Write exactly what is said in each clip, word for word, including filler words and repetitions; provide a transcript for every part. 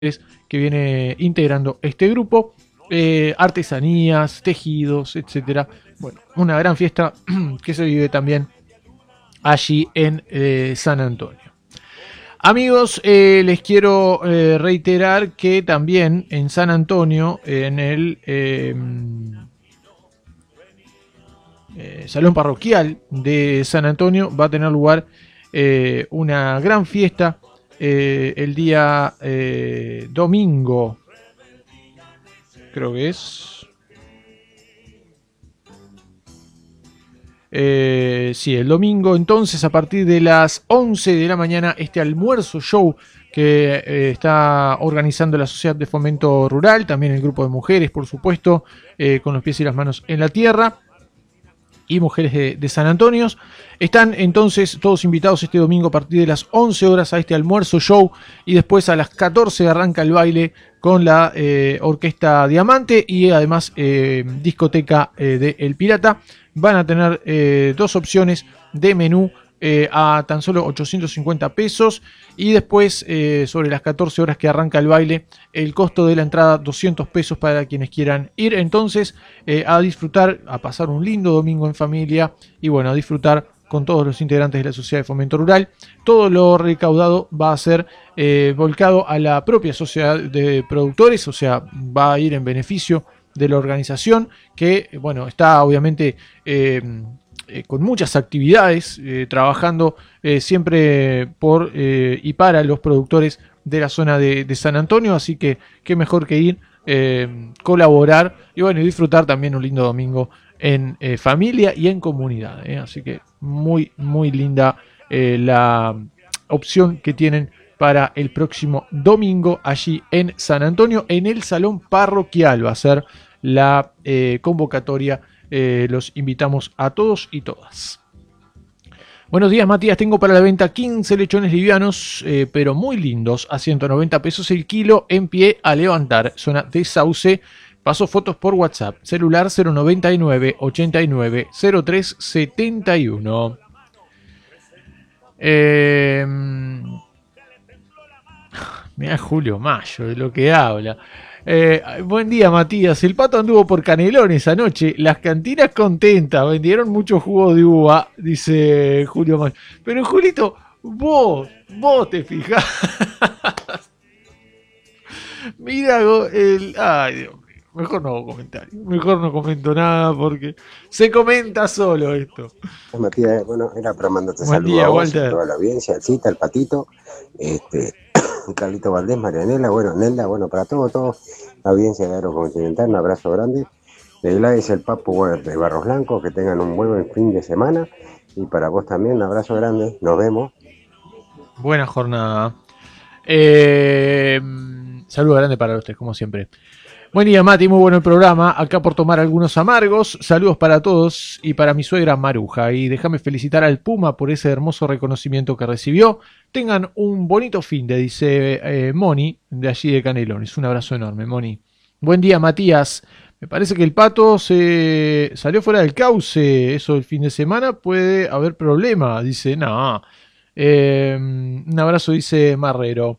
que viene integrando este grupo, eh, artesanías, tejidos, etcétera. Bueno, una gran fiesta que se vive también allí en eh, San Antonio. Amigos, eh, les quiero eh, reiterar que también en San Antonio, en el eh, eh, Salón Parroquial de San Antonio, va a tener lugar eh, una gran fiesta eh, el día eh, domingo, creo que es. Eh, sí, el domingo, entonces, a partir de las once de la mañana, este almuerzo show que eh, está organizando la Sociedad de Fomento Rural, también el grupo de mujeres, por supuesto, eh, con los pies y las manos en la tierra, y mujeres de, de San Antonio. Están entonces todos invitados este domingo a partir de las once horas a este almuerzo show, y después a las catorce arranca el baile con la eh, Orquesta Diamante y además eh, discoteca eh, de El Pirata. Van a tener eh, dos opciones de menú eh, a tan solo ochocientos cincuenta pesos, y después eh, sobre las catorce horas que arranca el baile, el costo de la entrada doscientos pesos para quienes quieran ir entonces eh, a disfrutar, a pasar un lindo domingo en familia y bueno, a disfrutar con todos los integrantes de la Sociedad de Fomento Rural. Todo lo recaudado va a ser eh, volcado a la propia sociedad de productores, o sea, va a ir en beneficio de la organización, que bueno, está obviamente eh, eh, con muchas actividades, eh, trabajando eh, siempre por eh, y para los productores de la zona de, de San Antonio, así que qué mejor que ir, eh, colaborar y bueno, y disfrutar también un lindo domingo en eh, familia y en comunidad, eh. Así que muy muy linda eh, la opción que tienen para el próximo domingo allí en San Antonio, en el Salón Parroquial va a ser la eh, convocatoria. Eh, los invitamos a todos y todas. Buenos días, Matías. Tengo para la venta quince lechones livianos, eh, pero muy lindos, a ciento noventa pesos el kilo, en pie a levantar. Zona de Sauce. Paso fotos por WhatsApp. Celular cero noventa y nueve, ochenta y nueve, cero tres setenta y uno. Eh, Mirá Julio Mayo, de lo que habla. Eh, buen día, Matías. El Pato anduvo por Canelones anoche. Las cantinas contentas. Vendieron mucho jugo de uva, dice Julio Mayo. Pero, Julito, vos, vos te fijás. Mira, el... Ay, Dios mío. Mejor no hago comentario. Mejor no comento nada porque se comenta solo esto. Matías, bueno, era para mandarte Buen saludos día, a vos, Walter. a toda la audiencia, al Cita, al Patito, este, Carlito Valdés, Marianela, bueno, Nelda, bueno, para todo, todo, la audiencia de Aerocontinental, un abrazo grande. De Gladys, el Papo, bueno, de Barros Blancos, que tengan un buen fin de semana. Y para vos también, un abrazo grande, nos vemos. Buena jornada. Eh, saludo grande para ustedes, como siempre. Buen día, Mati, muy bueno el programa. Acá por tomar algunos amargos. Saludos para todos y para mi suegra Maruja. Y déjame felicitar al Puma por ese hermoso reconocimiento que recibió. Tengan un bonito fin de, dice eh, Moni, de allí de Canelones. Un abrazo enorme, Moni. Buen día, Matías. Me parece que el Pato se salió fuera del cauce. Eso el fin de semana puede haber problema. Dice, no. Eh, un abrazo, dice Marrero.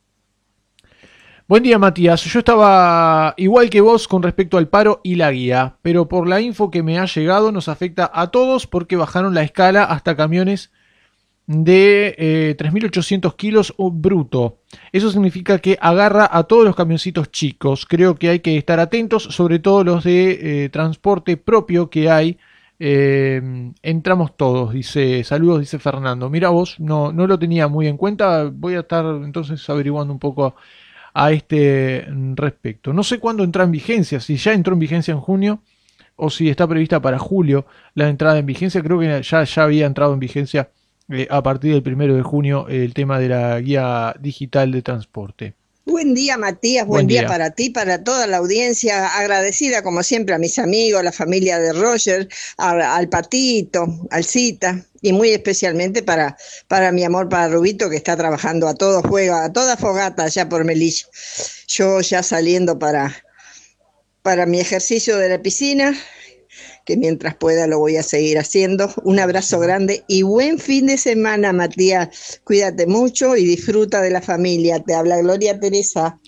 Buen día, Matías. Yo estaba igual que vos con respecto al paro y la guía, pero por la info que me ha llegado nos afecta a todos porque bajaron la escala hasta camiones de eh, tres mil ochocientos kilos bruto. Eso significa que agarra a todos los camioncitos chicos. Creo que hay que estar atentos, sobre todo los de eh, transporte propio que hay. Eh, entramos todos, dice, saludos, dice Fernando. Mira vos, no, no lo tenía muy en cuenta. Voy a estar entonces averiguando un poco a este respecto. No sé cuándo entra en vigencia, si ya entró en vigencia en junio o si está prevista para julio la entrada en vigencia. Creo que ya, ya había entrado en vigencia eh, a partir del primero de junio eh, el tema de la guía digital de transporte. Buen día, Matías, buen, buen día. día para ti, para toda la audiencia, agradecida como siempre a mis amigos, a la familia de Roger, a, al Patito, al Cita, y muy especialmente para, para mi amor para Rubito, que está trabajando a todo juego, a toda fogata allá por Melilla. Yo ya saliendo para, para mi ejercicio de la piscina, que mientras pueda lo voy a seguir haciendo. Un abrazo grande y buen fin de semana, Matías. Cuídate mucho y disfruta de la familia. Te habla Gloria Teresa.